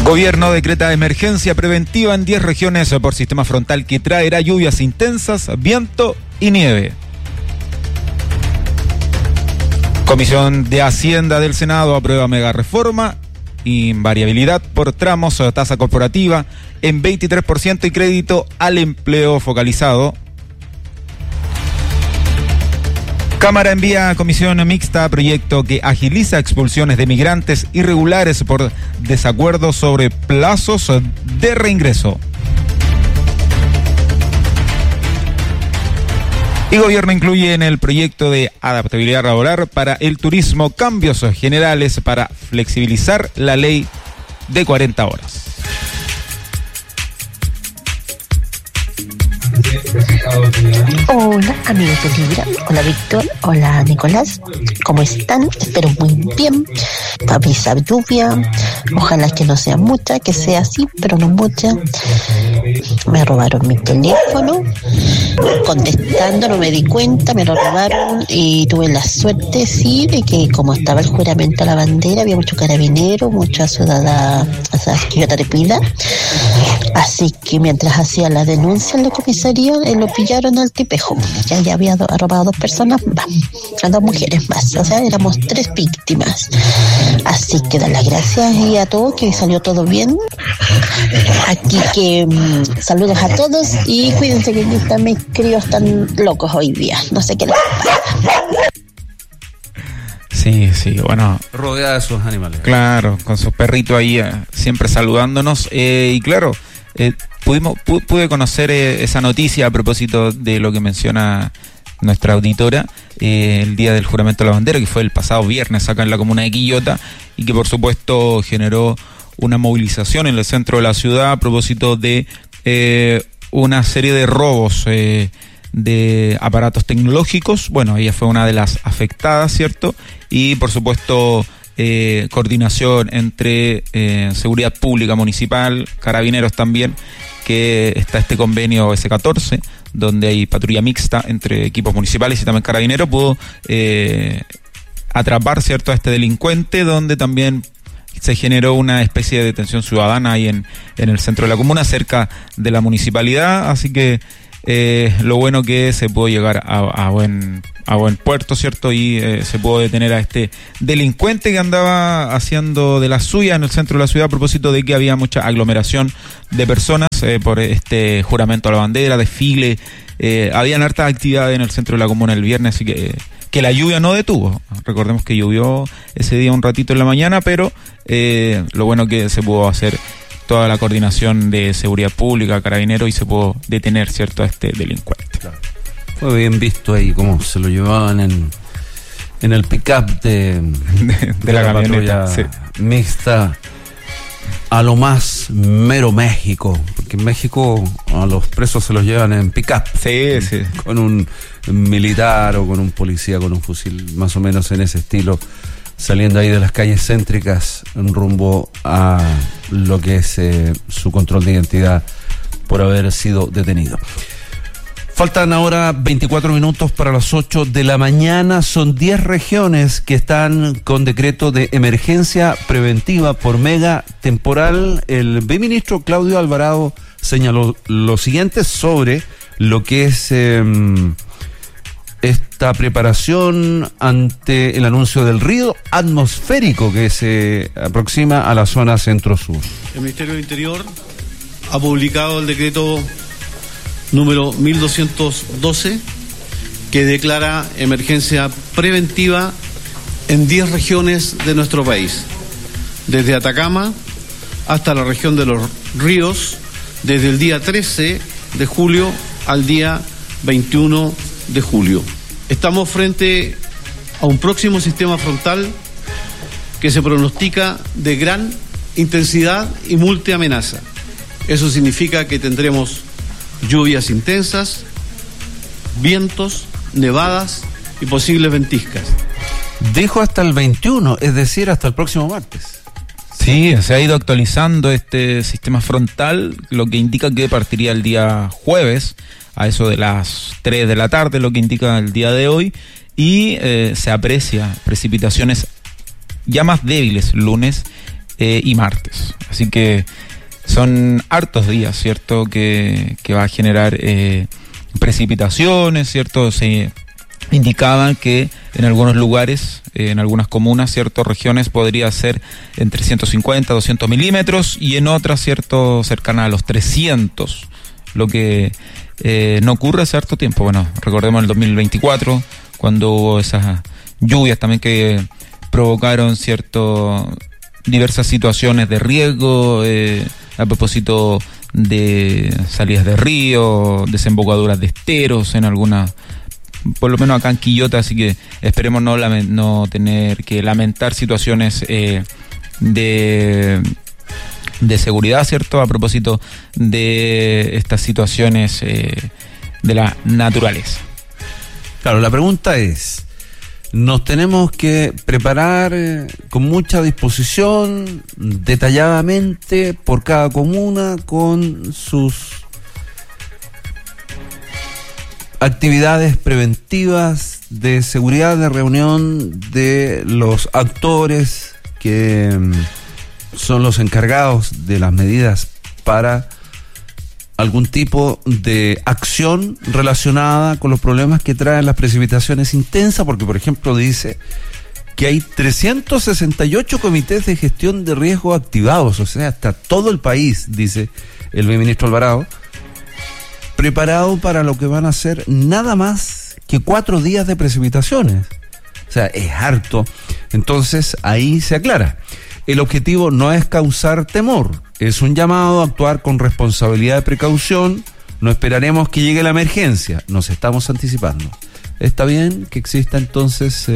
Gobierno decreta emergencia preventiva en 10 regiones por sistema frontal que traerá lluvias intensas, viento y nieve. Comisión de Hacienda del Senado aprueba mega reforma, invariabilidad por tramos, tasa corporativa en 23% y crédito al empleo focalizado. Cámara envía a comisión mixta proyecto que agiliza expulsiones de migrantes irregulares por desacuerdo sobre plazos de reingreso. Y gobierno incluye en el proyecto de adaptabilidad laboral para el turismo cambios generales para flexibilizar la ley de 40 horas. Hola amigos de Libra, hola Víctor, hola Nicolás, ¿cómo están? Espero muy bien. Avisa lluvia, ojalá que no sea mucha, que sea así, pero no mucha. Me robaron mi teléfono, contestando, no me di cuenta, me lo robaron y tuve la suerte, sí, de que como estaba el juramento a la bandera, había mucho carabinero, mucha ciudadana, o sea, ciudad de pila. Así que mientras hacía la denuncia en la comisaría, lo pillaron al tipejo. Ya había robado 2 personas más, a 2 mujeres más, o sea, éramos 3 víctimas. Así que dar las gracias y a todos, que salió todo bien. Aquí que saludos a todos y cuídense que aquí están mis críos tan locos hoy día. No sé qué les pasa. Sí, bueno. Rodeada de sus animales. Claro, con sus perritos ahí siempre saludándonos. Y claro, pude conocer esa noticia a propósito de lo que menciona nuestra auditora, el día del juramento de la bandera, que fue el pasado viernes acá en la comuna de Quillota, y que por supuesto generó una movilización en el centro de la ciudad a propósito de una serie de robos de aparatos tecnológicos. Bueno, ella fue una de las afectadas, ¿cierto? Y por supuesto coordinación entre seguridad pública municipal, carabineros también, que está este convenio S14, donde hay patrulla mixta entre equipos municipales y también carabineros, pudo atrapar, ¿cierto?, a este delincuente, donde también se generó una especie de detención ciudadana ahí en el centro de la comuna, cerca de la municipalidad. Así que lo bueno que se pudo llegar a buen puerto, ¿cierto? Y se pudo detener a este delincuente que andaba haciendo de la suya en el centro de la ciudad a propósito de que había mucha aglomeración de personas por este juramento a la bandera, desfile. Habían hartas actividades en el centro de la comuna el viernes, así que la lluvia no detuvo. Recordemos que llovió ese día un ratito en la mañana, pero lo bueno que se pudo hacer toda la coordinación de seguridad pública, carabineros, y se pudo detener, ¿cierto?, a este delincuente. Claro. Fue bien visto ahí cómo se lo llevaban en el pick-up de la camioneta, sí, mixta, a lo más mero México, porque en México a los presos se los llevan en pick-up, sí, con un militar o con un policía con un fusil, más o menos en ese estilo, saliendo ahí de las calles céntricas en rumbo a lo que es su control de identidad por haber sido detenido. Faltan ahora 24 minutos para las 8 de la mañana. Son 10 regiones que están con decreto de emergencia preventiva por mega temporal. El viceministro Claudio Alvarado señaló lo siguiente sobre lo que es esta preparación ante el anuncio del río atmosférico que se aproxima a la zona centro-sur. El Ministerio del Interior ha publicado el decreto número 1212 que declara emergencia preventiva en 10 regiones de nuestro país, desde Atacama hasta la región de los ríos, desde el día 13 de julio al día 21 de julio. Estamos frente a un próximo sistema frontal que se pronostica de gran intensidad y multiamenaza. Eso significa que tendremos lluvias intensas, vientos, nevadas y posibles ventiscas. Dijo hasta el 21, es decir, hasta el próximo martes. Sí, se ha ido actualizando este sistema frontal, lo que indica que partiría el día jueves, a eso de las 3 de la tarde, lo que indica el día de hoy, y se aprecia precipitaciones ya más débiles lunes y martes. Así que son hartos días, ¿cierto? Que va a generar precipitaciones, ¿cierto? Se indicaban que en algunos lugares, en algunas comunas, ciertas regiones podría ser entre 150 a 200 milímetros y en otras, cierto, cercana a los 300, lo que no ocurre hace harto tiempo. Bueno, recordemos el 2024, cuando hubo esas lluvias también que provocaron, cierto, diversas situaciones de riesgo, a propósito de salidas de río, desembocaduras de esteros en algunas, por lo menos acá en Quillota, así que esperemos no tener que lamentar situaciones de seguridad, ¿cierto? A propósito de estas situaciones de la naturaleza. Claro, la pregunta es, nos tenemos que preparar con mucha disposición, detalladamente, por cada comuna, con sus actividades preventivas de seguridad, de reunión de los actores que son los encargados de las medidas para algún tipo de acción relacionada con los problemas que traen las precipitaciones intensas, porque por ejemplo dice que hay 368 comités de gestión de riesgo activados, o sea, hasta todo el país, dice el ministro Alvarado, preparado para lo que van a ser nada más que 4 días de precipitaciones. O sea, es harto. Entonces ahí se aclara. El objetivo no es causar temor, es un llamado a actuar con responsabilidad y precaución. No esperaremos que llegue la emergencia, nos estamos anticipando. Está bien que exista entonces,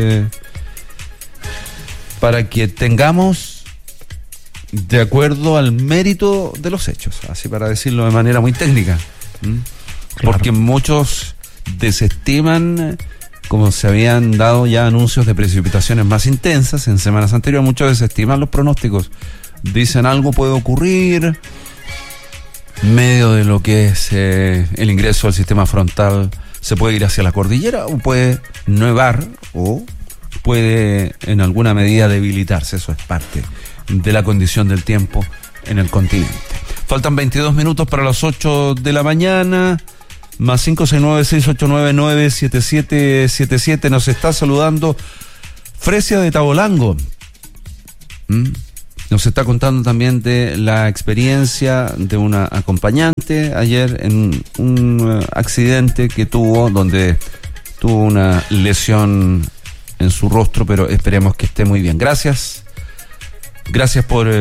para que tengamos de acuerdo al mérito de los hechos, así para decirlo de manera muy técnica. Porque muchos desestiman, como se habían dado ya anuncios de precipitaciones más intensas en semanas anteriores, muchos desestiman los pronósticos. Dicen algo puede ocurrir en medio de lo que es el ingreso al sistema frontal, se puede ir hacia la cordillera o puede nevar o puede en alguna medida debilitarse. Eso es parte de la condición del tiempo en el continente. Faltan 22 minutos para las 8 de la mañana. Más 569-6899-7777. Nos está saludando Fresia de Tabolango. Nos está contando también de la experiencia de una acompañante ayer en un accidente que tuvo, donde tuvo una lesión en su rostro, pero esperemos que esté muy bien. Gracias por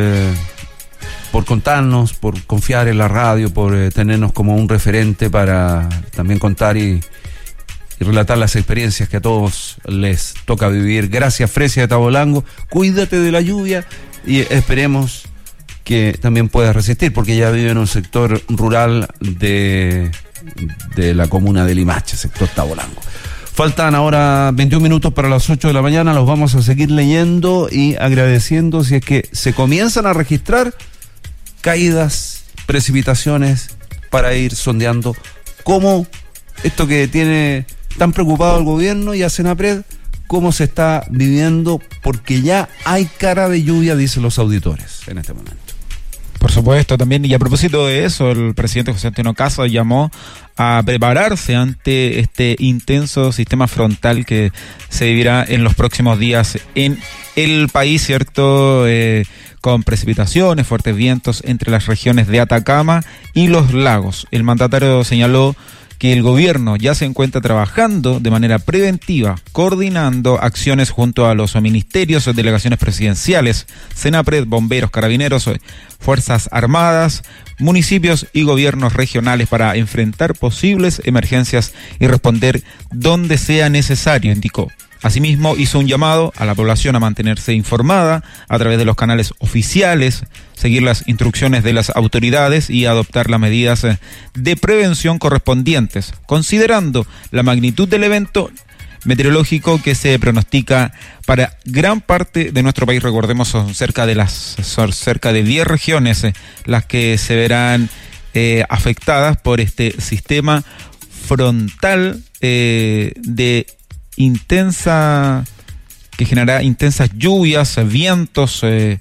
contarnos, por confiar en la radio, por tenernos como un referente para también contar y relatar las experiencias que a todos les toca vivir. Gracias, Fresia de Tabolango. Cuídate de la lluvia y esperemos que también puedas resistir, porque ella vive en un sector rural de la comuna de Limache, sector Tabolango. Faltan ahora 21 minutos para las 8 de la mañana. Los vamos a seguir leyendo y agradeciendo si es que se comienzan a registrar caídas, precipitaciones, para ir sondeando cómo esto que tiene tan preocupado al gobierno y a Senapred, cómo se está viviendo, porque ya hay cara de lluvia, dicen los auditores en este momento. Por supuesto, también, y a propósito de eso, el presidente José Antonio Casa llamó a prepararse ante este intenso sistema frontal que se vivirá en los próximos días en el país, ¿cierto? Con precipitaciones, fuertes vientos entre las regiones de Atacama y los lagos. El mandatario señaló que el gobierno ya se encuentra trabajando de manera preventiva, coordinando acciones junto a los ministerios, delegaciones presidenciales, Senapred, bomberos, carabineros, fuerzas armadas, municipios y gobiernos regionales para enfrentar posibles emergencias y responder donde sea necesario, indicó. Asimismo, hizo un llamado a la población a mantenerse informada a través de los canales oficiales, seguir las instrucciones de las autoridades y adoptar las medidas de prevención correspondientes, considerando la magnitud del evento meteorológico que se pronostica para gran parte de nuestro país. Recordemos, son cerca de 10 regiones las que se verán afectadas por este sistema frontal que generará intensas lluvias, vientos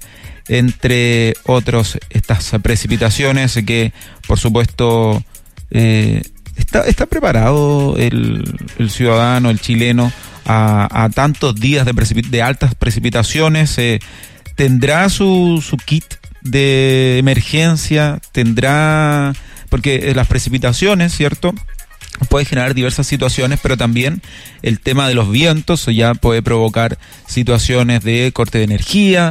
entre otros estas precipitaciones que, por supuesto, está preparado el ciudadano, el chileno, a tantos días de altas precipitaciones. ¿Tendrá su kit de emergencia? ¿Tendrá...? Porque las precipitaciones, ¿cierto?, puede generar diversas situaciones, pero también el tema de los vientos ya puede provocar situaciones de corte de energía.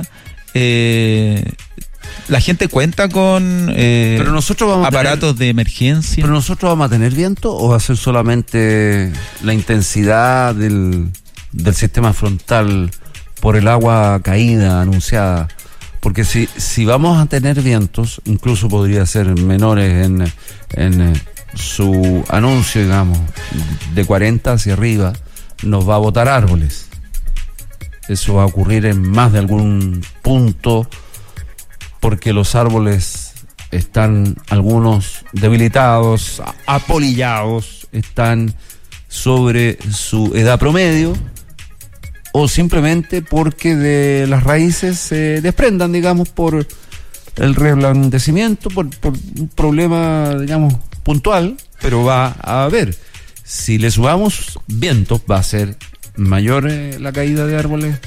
La gente cuenta con pero nosotros vamos aparatos de emergencia. ¿Pero nosotros vamos a tener viento o va a ser solamente la intensidad del sistema frontal por el agua caída anunciada? Porque si vamos a tener vientos, incluso podría ser menores en su anuncio, digamos, de 40 hacia arriba, nos va a botar árboles. Eso va a ocurrir en más de algún punto, porque los árboles están algunos debilitados, apolillados, están sobre su edad promedio, o simplemente porque de las raíces se desprendan, digamos, por el reblandecimiento, por un problema, digamos, puntual, pero va a haber. Si le subamos vientos, va a ser mayor la caída de árboles.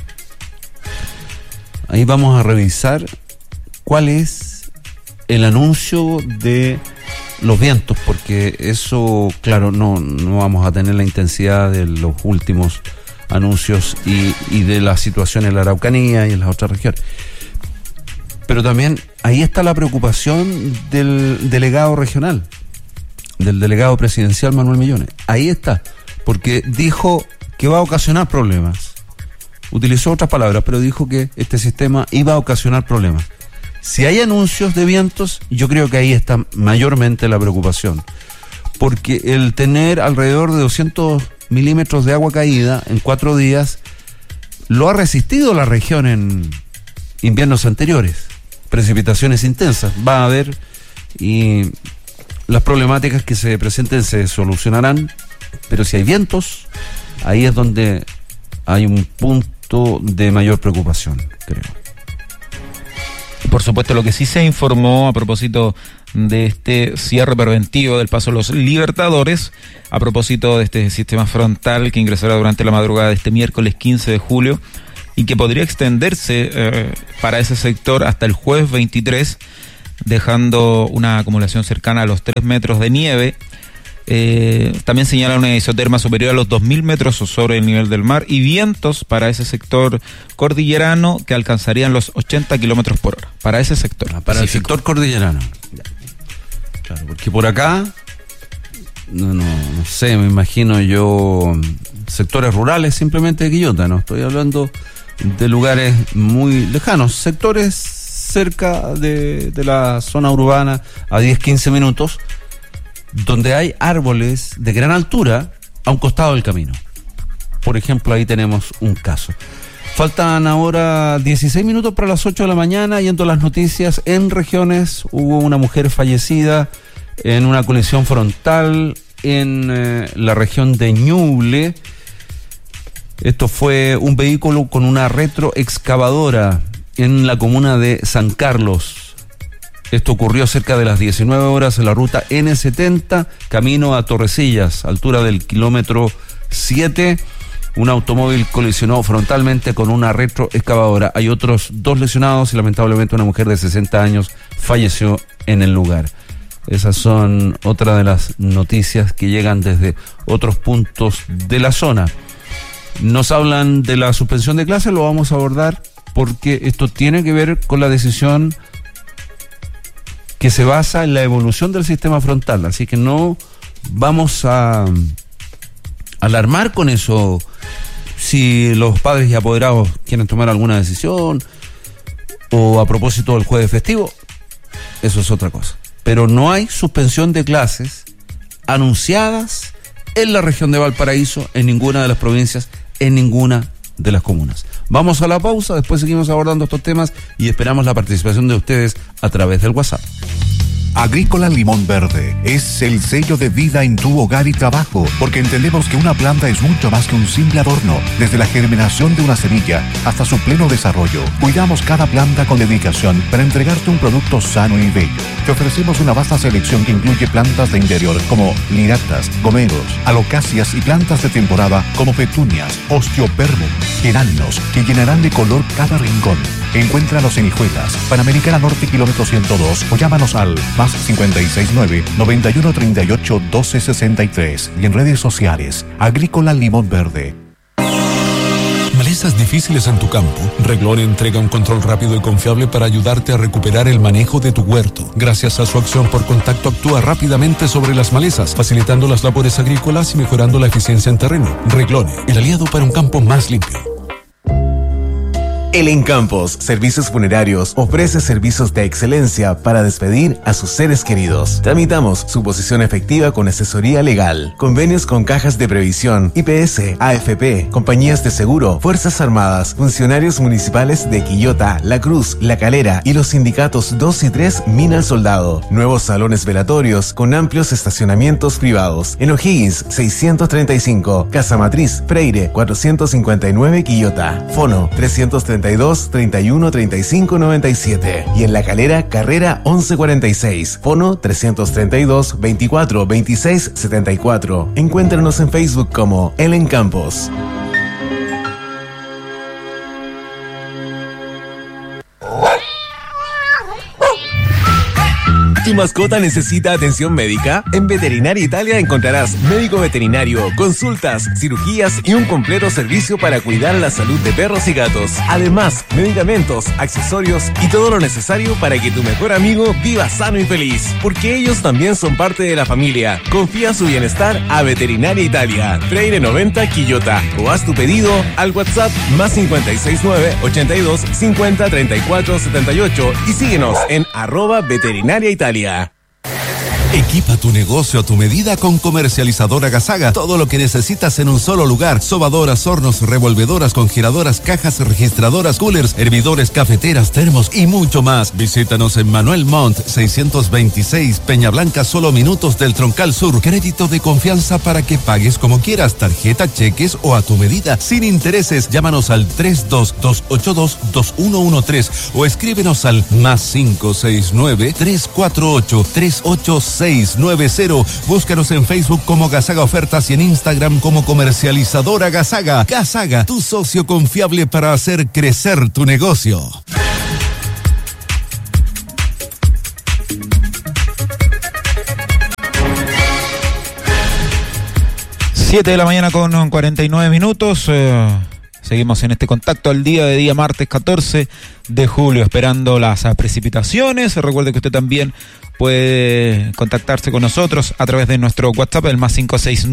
Ahí vamos a revisar cuál es el anuncio de los vientos, porque eso, claro, no vamos a tener la intensidad de los últimos anuncios y de la situación en la Araucanía y en las otras regiones. Pero también ahí está la preocupación del delegado regional, del delegado presidencial Manuel Millones. Ahí está, porque dijo que va a ocasionar problemas. Utilizó otras palabras, pero dijo que este sistema iba a ocasionar problemas. Si hay anuncios de vientos, yo creo que ahí está mayormente la preocupación, porque el tener alrededor de 200 milímetros de agua caída en 4 días lo ha resistido la región en inviernos anteriores. Precipitaciones intensas va a haber, y las problemáticas que se presenten se solucionarán, pero si hay vientos, ahí es donde hay un punto de mayor preocupación, creo. Por supuesto, lo que sí se informó a propósito de este cierre preventivo del Paso de los Libertadores, a propósito de este sistema frontal que ingresará durante la madrugada de este miércoles 15 de julio y que podría extenderse para ese sector hasta el jueves 23, dejando una acumulación cercana a los 3 metros de nieve. También señala una isoterma superior a los 2.000 metros sobre el nivel del mar y vientos para ese sector cordillerano que alcanzarían los 80 kilómetros por hora. Para ese sector. Para el sector cordillerano. Claro, porque por acá, no sé, me imagino yo sectores rurales simplemente de Quillota, no estoy hablando de lugares muy lejanos, sectores cerca de la zona urbana a 10-15 minutos, donde hay árboles de gran altura a un costado del camino. Por ejemplo, ahí tenemos un caso. Faltan ahora 16 minutos para las 8 de la mañana, yendo a las noticias. En regiones hubo una mujer fallecida en una colisión frontal en la región de Ñuble. Esto fue un vehículo con una retroexcavadora en la comuna de San Carlos. Esto ocurrió cerca de las 19 horas en la ruta N70, camino a Torrecillas, altura del kilómetro 7. Un automóvil colisionó frontalmente con una retroexcavadora. Hay otros 2 lesionados y lamentablemente una mujer de 60 años falleció en el lugar. Esas son otra de las noticias que llegan desde otros puntos de la zona. Nos hablan de la suspensión de clases, lo vamos a abordar porque esto tiene que ver con la decisión que se basa en la evolución del sistema frontal, así que no vamos a alarmar con eso. Si los padres y apoderados quieren tomar alguna decisión o a propósito del jueves festivo, eso es otra cosa. Pero no hay suspensión de clases anunciadas en la región de Valparaíso, en ninguna de las provincias, en ninguna de las comunas. Vamos a la pausa, después seguimos abordando estos temas y esperamos la participación de ustedes a través del WhatsApp. Agrícola Limón Verde es el sello de vida en tu hogar y trabajo, porque entendemos que una planta es mucho más que un simple adorno. Desde la germinación de una semilla hasta su pleno desarrollo, cuidamos cada planta con dedicación para entregarte un producto sano y bello. Te ofrecemos una vasta selección que incluye plantas de interior como liractas, gomeros, alocacias y plantas de temporada como petunias, osteoperbum, geranios, que llenarán de color cada rincón. Encuéntranos en Hijuelas, Panamericana Norte, kilómetro 102, o llámanos al más 569-9138-1263 y en redes sociales, Agrícola Limón Verde. Malezas difíciles en tu campo. Reglone entrega un control rápido y confiable para ayudarte a recuperar el manejo de tu huerto. Gracias a su acción por contacto actúa rápidamente sobre las malezas, facilitando las labores agrícolas y mejorando la eficiencia en terreno. Reglone, el aliado para un campo más limpio. El Encampos Servicios Funerarios ofrece servicios de excelencia para despedir a sus seres queridos. Tramitamos su posición efectiva con asesoría legal, convenios con cajas de previsión, IPS, AFP, compañías de seguro, Fuerzas Armadas, funcionarios municipales de Quillota, La Cruz, La Calera y los sindicatos 2 y 3 Mina al Soldado. Nuevos salones velatorios con amplios estacionamientos privados. En O'Higgins 635, Casa Matriz, Freire 459 Quillota. Fono 332 31 35 97 y en La Calera, Carrera 1146, fono 332 24 26 74. Encuéntranos en Facebook como El Encampos. ¿Tu mascota necesita atención médica? En Veterinaria Italia encontrarás médico veterinario, consultas, cirugías y un completo servicio para cuidar la salud de perros y gatos. Además, medicamentos, accesorios y todo lo necesario para que tu mejor amigo viva sano y feliz. Porque ellos también son parte de la familia. Confía su bienestar a Veterinaria Italia, Freire 90 Quillota. O haz tu pedido al WhatsApp más 569 82 50 34 78 y síguenos en @Veterinaria Italia. Equipa tu negocio a tu medida con Comercializadora Gasaga. Todo lo que necesitas en un solo lugar. Sobadoras, hornos, revolvedoras, congeladoras, cajas registradoras, coolers, hervidores, cafeteras, termos y mucho más. Visítanos en Manuel Montt 626, Peña Blanca, solo minutos del Troncal Sur. Crédito de confianza para que pagues como quieras. Tarjeta, cheques o a tu medida. Sin intereses. Llámanos al 322822113 o escríbenos al más 569 348 386 690. Búscanos en Facebook como Gasaga Ofertas y en Instagram como Comercializadora Gasaga. Gasaga, tu socio confiable para hacer crecer tu negocio. Siete de la mañana con 49 minutos. Seguimos en este contacto al día martes 14 de julio, esperando las precipitaciones. Recuerde que usted también puede contactarse con nosotros a través de nuestro WhatsApp, el más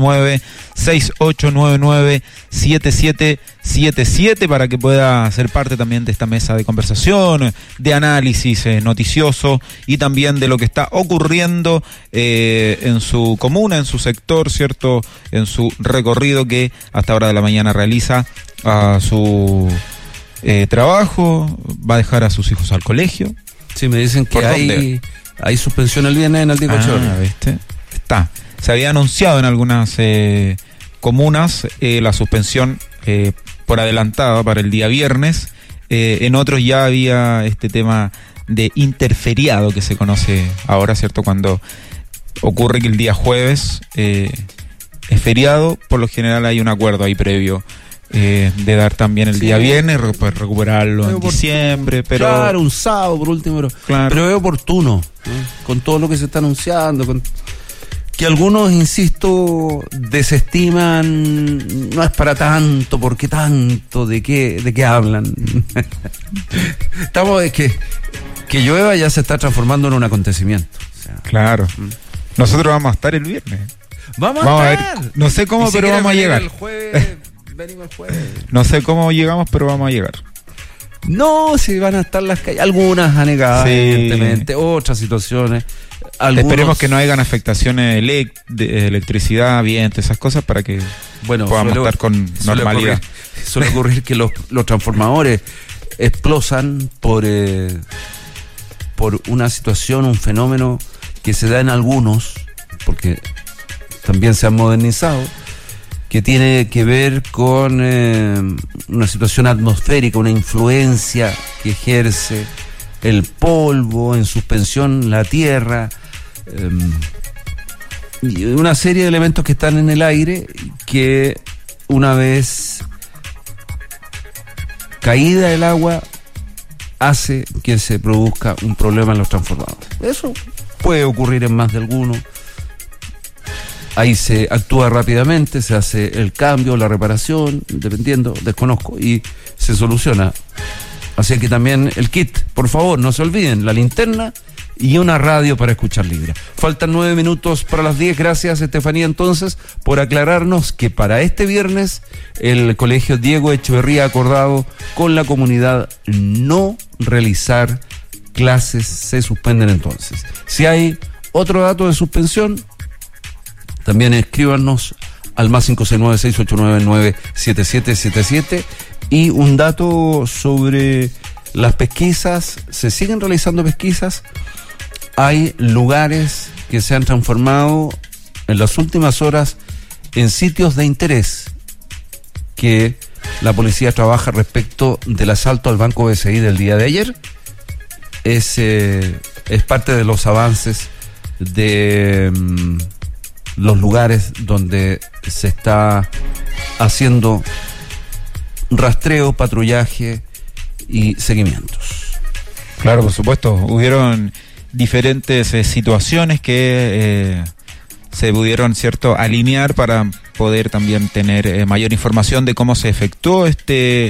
569-6899-7777, para que pueda ser parte también de esta mesa de conversación, de análisis noticioso y también de lo que está ocurriendo en su comuna, en su sector, ¿cierto? En su recorrido que hasta hora de la mañana realiza a su trabajo, va a dejar a sus hijos al colegio. Sí, me dicen que hay suspensión el viernes en Alticochorro. ¿Viste? Está. Se había anunciado en algunas comunas la suspensión por adelantado para el día viernes. En otros ya había este tema de interferiado que se conoce ahora, ¿cierto? Cuando ocurre que el día jueves es feriado, por lo general hay un acuerdo ahí previo de dar también el día viernes, pues recuperarlo en diciembre, pero claro, un sábado por último, pero es oportuno, con todo lo que se está anunciando, que algunos, insisto, desestiman, no es para tanto, porque tanto, de qué hablan. Estamos de que llueva ya se está transformando en un acontecimiento. O sea, claro. Nosotros vamos a estar el viernes. Vamos a estar. Ver, no sé cómo, pero vamos a llegar. El jueves. Venimos el jueves. No sé cómo llegamos, pero vamos a llegar. No, si van a estar las calles, algunas anegadas, evidentemente, otras situaciones. Esperemos que no hayan afectaciones de electricidad, viento, esas cosas, para que podamos estar con normalidad. Suele ocurrir que los transformadores explosan por una situación, un fenómeno que se da en algunos, porque también se han modernizado, que tiene que ver con una situación atmosférica, una influencia que ejerce el polvo, en suspensión la tierra, y una serie de elementos que están en el aire que una vez caída el agua hace que se produzca un problema en los transformadores. Eso puede ocurrir en más de alguno. Ahí se actúa rápidamente, se hace el cambio, la reparación, dependiendo, desconozco, y se soluciona. Así que también el kit, por favor, no se olviden, la linterna y una radio para escuchar libre. Faltan 9 minutos para las 10. Gracias, Estefanía, entonces, por aclararnos que para este viernes el Colegio Diego Echeverría ha acordado con la comunidad no realizar clases, se suspenden entonces. Si hay otro dato de suspensión, también escríbanos al más 569-6899-7777. Y un dato sobre las pesquisas: se siguen realizando pesquisas. Hay lugares que se han transformado en las últimas horas en sitios de interés que la policía trabaja respecto del asalto al Banco BCI del día de ayer. Es parte de los avances de los lugares donde se está haciendo rastreo, patrullaje y seguimientos. Claro, por supuesto. Hubieron diferentes situaciones que se pudieron, ¿cierto?, alinear para poder también tener mayor información de cómo se efectuó este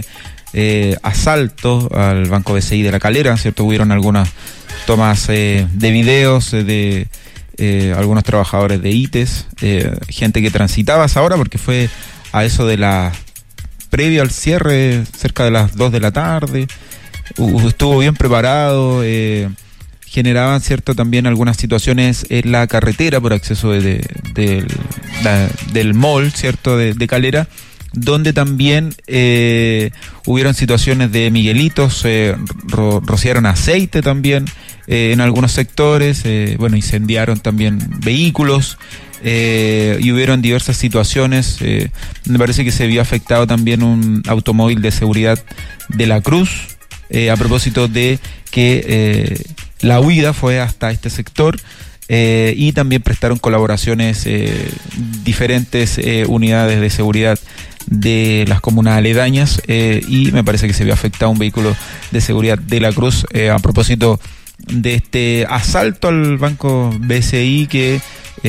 asalto al Banco BCI de La Calera, ¿cierto? Hubieron algunas tomas de videos de algunos trabajadores de ITES, gente que transitaba a esa hora, porque fue a eso de la previo al cierre, cerca de las 2 de la tarde. Estuvo bien preparado, generaban, cierto, también algunas situaciones en la carretera por acceso del mall, cierto, de Calera, donde también hubieron situaciones de miguelitos, rociaron aceite también en algunos sectores, incendiaron también vehículos, y hubieron diversas situaciones. Me parece que se vio afectado también un automóvil de seguridad de La Cruz, a propósito de que la huida fue hasta este sector, y también prestaron colaboraciones diferentes unidades de seguridad de las comunas aledañas, y me parece que se vio afectado un vehículo de seguridad de La Cruz a propósito de este asalto al Banco BCI que